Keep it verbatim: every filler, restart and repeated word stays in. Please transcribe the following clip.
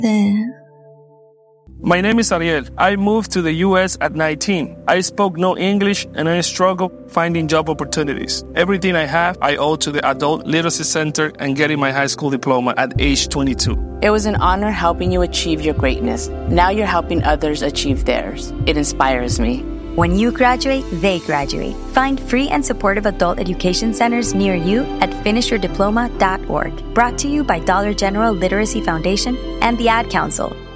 네. My name is Ariel. I moved to the U S at nineteen. I spoke no English and I struggled finding job opportunities. Everything I have, I owe to the Adult Literacy Center and getting my high school diploma at age twenty-two. It was an honor helping you achieve your greatness. Now you're helping others achieve theirs. It inspires me. When you graduate, they graduate. Find free and supportive adult education centers near you at finish your diploma dot org. Brought to you by Dollar General Literacy Foundation and the Ad Council.